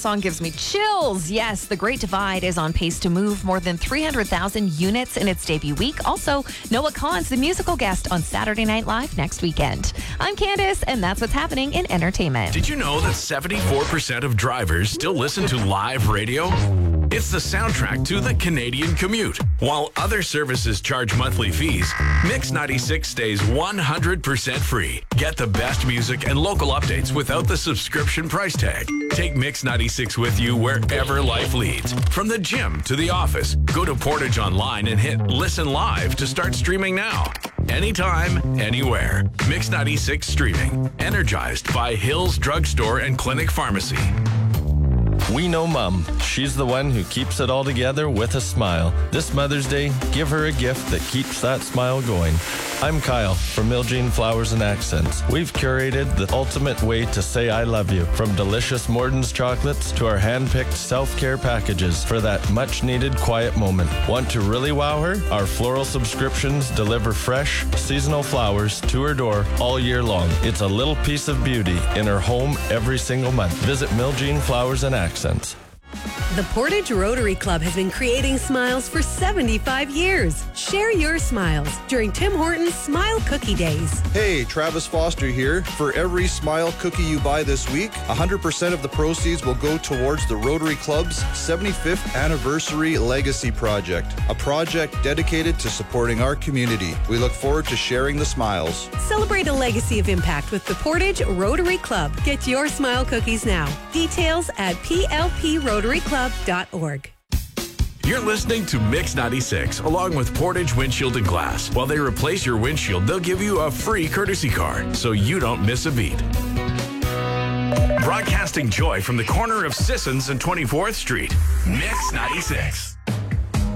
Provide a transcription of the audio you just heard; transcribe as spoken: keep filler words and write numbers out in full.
song gives me chills. Yes, The Great Divide is on pace to move more than three hundred thousand units in its debut week. Also, Noah Kahan's the musical guest on Saturday Night Live next weekend. I'm Candace, and that's what's happening in entertainment. Did you know that seventy-four percent of drivers still listen to live radio? It's the soundtrack to the Canadian commute. While other services charge monthly fees, Mix ninety-six stays one hundred percent free. Get the best music and local updates without the subscription price tag. Take Mix ninety-six with you wherever life leads. From the gym to the office, go to Portage Online and hit Listen Live to start streaming now. Anytime, anywhere. Mix ninety-six streaming. Energized by Hills Drugstore and Clinic Pharmacy. We know Mom. She's the one who keeps it all together with a smile. This Mother's Day, give her a gift that keeps that smile going. I'm Kyle from Miljean Flowers and Accents. We've curated the ultimate way to say I love you, from delicious Morton's chocolates to our hand-picked self-care packages for that much-needed quiet moment. Want to really wow her? Our floral subscriptions deliver fresh, seasonal flowers to her door all year long. It's a little piece of beauty in her home every single month. Visit Miljean Flowers and Accents. The Portage Rotary Club has been creating smiles for seventy-five years. Share your smiles during Tim Hortons Smile Cookie Days. Hey, Travis Foster here. For every Smile cookie you buy this week, one hundred percent of the proceeds will go towards the Rotary Club's seventy-fifth Anniversary Legacy Project, a project dedicated to supporting our community. We look forward to sharing the smiles. Celebrate a legacy of impact with the Portage Rotary Club. Get your Smile cookies now. Details at p l p rotary club dot org. You're listening to Mix ninety-six, along with Portage Windshield and Glass. While they replace your windshield, they'll give you a free courtesy car, so you don't miss a beat. Broadcasting joy from the corner of Sissons and twenty-fourth Street, Mix ninety-six.